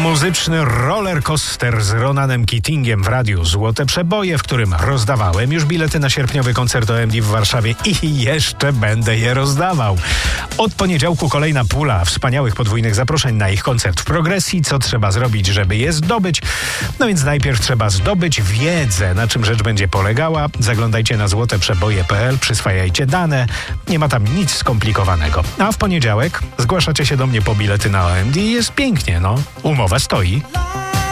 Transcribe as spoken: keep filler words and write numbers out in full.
Muzyczny rollercoaster z Ronanem Keatingiem w radiu Złote Przeboje, w którym rozdawałem już bilety na sierpniowy koncert O M D w Warszawie i jeszcze będę je rozdawał. Od poniedziałku kolejna pula wspaniałych podwójnych zaproszeń na ich koncert w Progresji. Co trzeba zrobić, żeby je zdobyć? No więc najpierw trzeba zdobyć wiedzę, na czym rzecz będzie polegała. Zaglądajcie na złote przeboje kropka p l, przyswajajcie dane. Nie ma tam nic skomplikowanego. A w poniedziałek zgłaszacie się do mnie po bilety na O M D i jest pięknie, no. Umowa stoi.